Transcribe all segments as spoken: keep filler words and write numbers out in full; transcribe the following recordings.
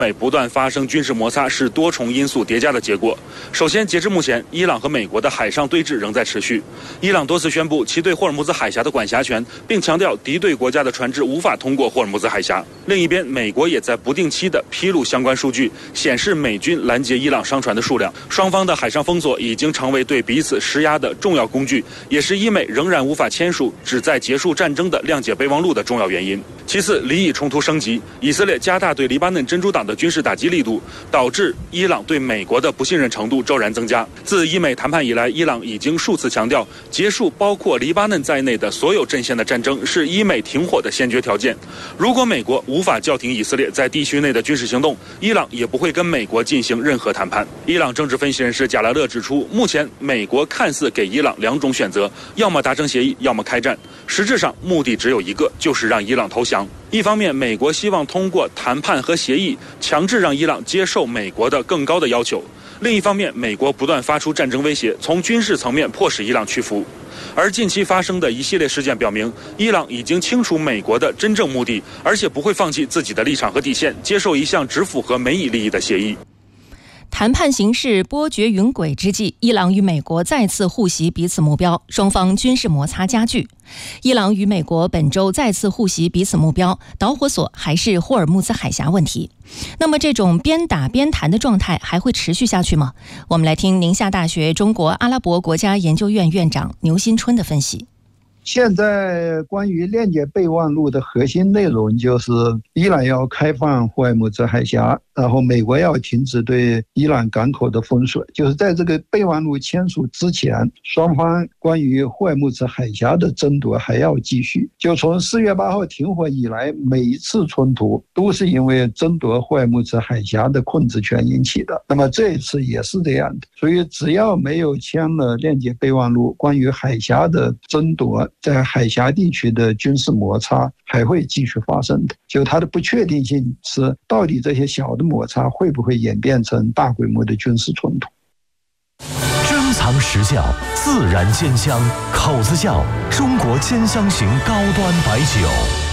美不断发生军事摩擦是多重因素叠加的结果。首先，截至目前，伊朗和美国的海上对峙仍在持续。伊朗多次宣布其对霍尔木兹海峡的管辖权，并强调敌对国家的船只无法通过霍尔木兹海峡。另一边，美国也在不定期的披露相关数据，显示美军拦截伊朗商船的数量。双方的海上封锁已经成为对彼此施压的重要工具，也是伊美仍然无法签署旨在结束战争的谅解备忘录的重要原因。其次，黎以冲突升级，以色列加大对黎巴嫩真主党的军事打击力度，导致伊朗对美国的不信任程度骤然增加。自伊美谈判以来，伊朗已经数次强调，结束包括黎巴嫩在内的所有阵线的战争是伊美停火的先决条件。如果美国无法叫停以色列在地区内的军事行动，伊朗也不会跟美国进行任何谈判。伊朗政治分析人士贾拉勒指出，目前美国看似给伊朗两种选择，要么达成协议，要么开战，实质上目的只有一个，就是让伊朗投降。一方面，美国希望通过谈判和协议强制让伊朗接受美国的更高的要求；另一方面，美国不断发出战争威胁，从军事层面迫使伊朗屈服。而近期发生的一系列事件表明，伊朗已经清楚美国的真正目的，而且不会放弃自己的立场和底线，接受一项只符合美以利益的协议。 谈判形势波谲云诡之际，伊朗与美国再次互袭彼此目标，双方军事摩擦加剧。伊朗与美国本周再次互袭彼此目标，导火索还是霍尔木兹海峡问题。那么这种边打边谈的状态还会持续下去吗？我们来听宁夏大学中国阿拉伯国家研究院院长牛新春的分析。 现在关于链接备忘录的核心内容就是伊朗要开放霍尔木兹海峡，然后美国要停止对伊朗港口的封锁。就是在这个备忘录签署之前，双方关于霍尔木兹海峡的争夺还要继续。就从四月八号停火以来，每一次冲突都是因为争夺霍尔木兹海峡的控制权引起的，那么这一次也是这样的。所以只要没有签了链接备忘录，关于海峡的争夺，在海峡地区的军事摩擦还会继续发生的。就它的不确定性是，到底这些小的摩擦会不会演变成大规模的军事冲突。 珍藏实窖，自然兼香，口子窖中国兼香型高端白酒。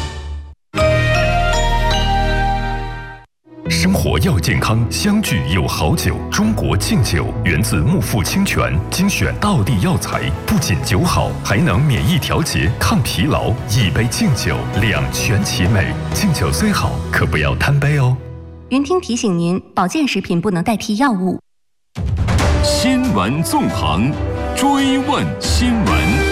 生活要健康，相聚有好酒。中国敬酒源自木富清泉，精选道地药材，不仅酒好，还能免疫调节、抗疲劳。一杯敬酒，两全其美。敬酒虽好，可不要贪杯哦。 云听提醒您，保健食品不能代替药物。 新闻纵横，追问新闻。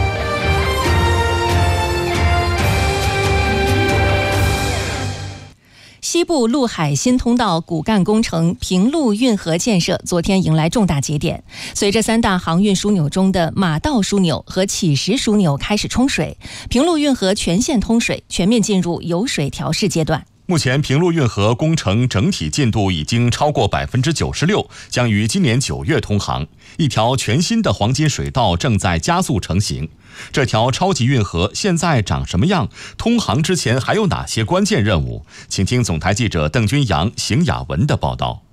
西部陆海新通道骨干工程平陆运河建设昨天迎来重大节点，随着三大航运枢纽中的马道枢纽和乞石枢纽开始冲水，平陆运河全线通水，全面进入油水调试阶段。 目前平陆运河工程整体进度已经超过百分之九十六，将于今年九月通航。一条全新的黄金水道正在加速成型。这条超级运河现在长什么样？通航之前还有哪些关键任务？请听总台记者邓君阳、邢雅文的报道。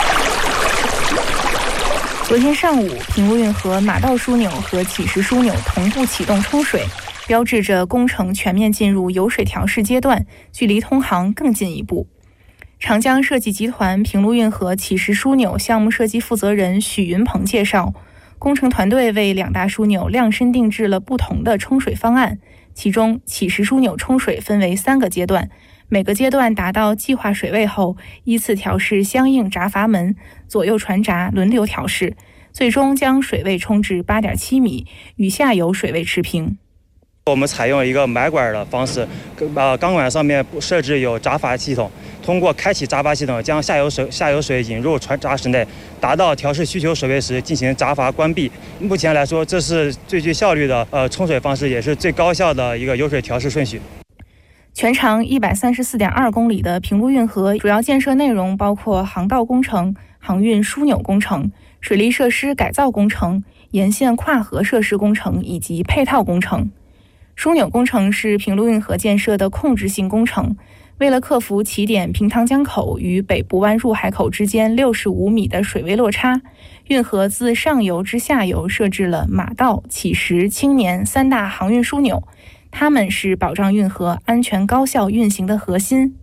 昨天上午，平陆运河马道枢纽和乞石枢纽同步启动冲水，标志着工程全面进入油水调试阶段，距离通航更进一步。长江设计集团平陆运河乞石枢纽项目设计负责人许云鹏介绍，工程团队为两大枢纽量身定制了不同的冲水方案，其中乞石枢纽冲水分为三个阶段，每个阶段达到计划水位后，依次调试相应闸阀门，左右船闸轮流调试，最终将水位冲至 八点七米，与下游水位持平。 我们采用一个埋管的方式，呃，钢管上面设置有闸阀系统，通过开启闸阀系统，将下游水下游水引入船闸室内，达到调试需求水位时进行闸阀关闭。目前来说，这是最具效率的呃冲水方式，也是最高效的一个油水调试顺序。 全长 一百三十四点二公里的平陆运河主要建设内容包括航道工程、航运枢纽工程、水利设施改造工程、沿线跨河设施工程以及配套工程。枢纽工程是平陆运河建设的控制性工程，为了克服起点平塘江口与北部湾入海口之间六十五米的水位落差，运河自上游至下游设置了马道、乞石、青年三大航运枢纽，它们是保障运河安全高效运行的核心。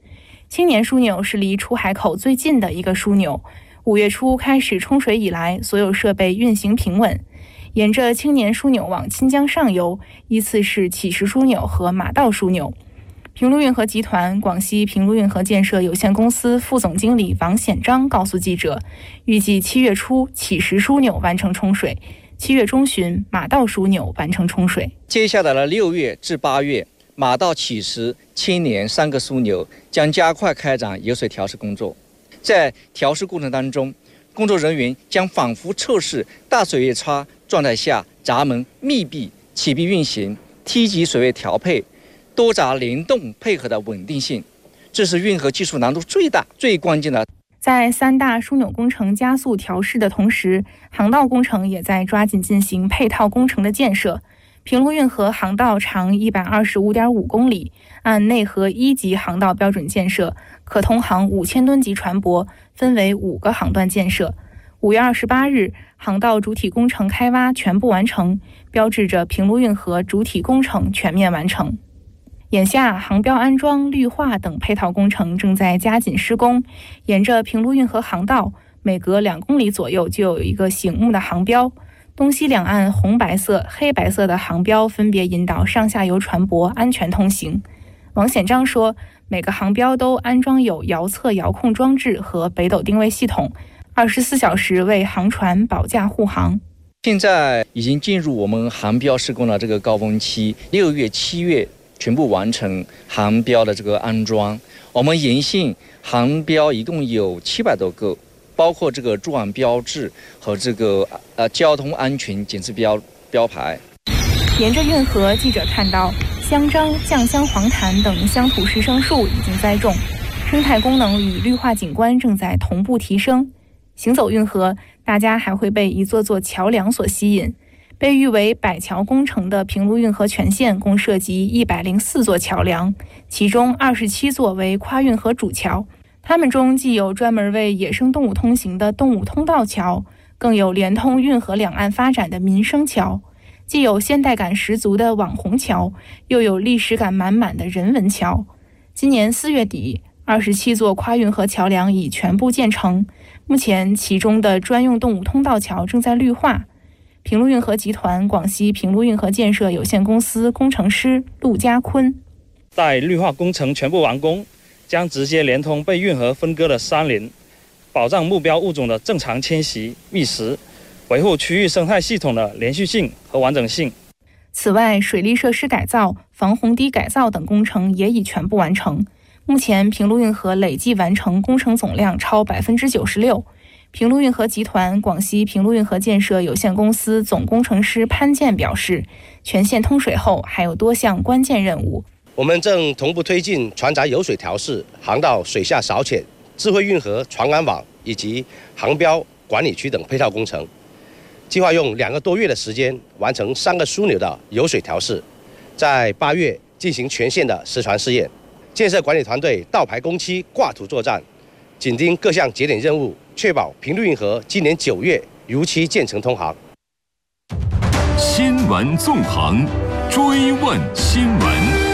青年枢纽是离出海口最近的一个枢纽。五月初开始冲水以来，所有设备运行平稳。沿着青年枢纽往清江上游，依次是启石枢纽和马道枢纽。平陆运河集团广西平陆运河建设有限公司副总经理王显章告诉记者，预计七月初启石枢纽完成冲水，七月中旬马道枢纽完成冲水。 接下来的六月至八月，马道、启石、青年三个枢纽将加快开展油水调试工作。在调试过程当中，工作人员将反复测试大水位差状态下闸门密闭、启闭运行、梯级水位调配、多闸联动配合的稳定性，这是运河技术难度最大、最关键的。 在三大枢纽工程加速调试的同时，航道工程也在抓紧进行配套工程的建设。平陆运河航道长一百二十五点五公里，按内河一级航道标准建设，可通航五千吨级船舶，分为五个航段建设。五月二十八日，航道主体工程开挖全部完成，标志着平陆运河主体工程全面完成。眼下，航标安装、绿化等配套工程正在加紧施工。沿着平陆运河航道，每隔两公里左右就有一个醒目的航标。东西两岸红白色、黑白色的航标分别引导上下游船舶安全通行。王显章说，每个航标都安装有遥测遥控装置和北斗定位系统，二十四小时为航船保驾护航。 现在已经进入我们航标施工的这个高峰期，六月、七月全部完成航标的这个安装。我们沿线航标一共有七百多个，包括这个驻岸标志和这个呃交通安全检测标标牌。 沿着运河，记者看到香樟、酱香黄檀等乡土实生树已经栽种，生态功能与绿化景观正在同步提升。行走运河，大家还会被一座座桥梁所吸引。被誉为百桥工程的平陆运河全线共涉及一百零四座桥梁，其中二十七座为跨运河主桥。它们中既有专门为野生动物通行的动物通道桥，更有连通运河两岸发展的民生桥，既有现代感十足的网红桥，又有历史感满满的人文桥。今年四月底，二十七座跨运河桥梁已全部建成，目前其中的专用动物通道桥正在绿化。平陆运河集团广西平陆运河建设有限公司工程师陆家坤， 待绿化工程全部完工，将直接连通被运河分割的山林，保障目标物种的正常迁徙觅食，维护区域生态系统的连续性和完整性。 此外，水利设施改造、防洪堤改造等工程也已全部完成。目前，平陆运河累计完成工程总量超百分之九十六。平陆运河集团广西平陆运河建设有限公司总工程师潘健表示，全线通水后还有多项关键任务。 我们正同步推进船闸油水调试、航道水下扫潜、智慧运河船安网以及航标管理区等配套工程，计划用两个多月的时间完成三个枢纽的油水调试，在八月进行全线的实船试验。建设管理团队倒排工期、挂图作战，紧盯各项节点任务，确保平陆运河今年九月如期建成通航。 新闻纵横，追问新闻。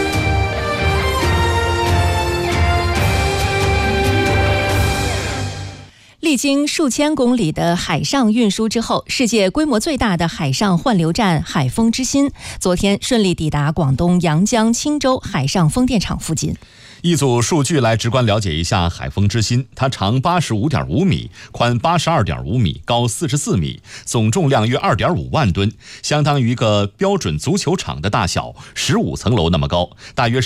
历经数千公里的海上运输之后，世界规模最大的海上换流站海丰之心昨天顺利抵达广东阳江青州海上风电场附近。 一组数据来直观了解一下海丰之心，它长八十五点五米，宽八十二点五米，高四十四米，总重量约二点五万吨，相当于一个标准足球场的大小，十五层楼那么高，大约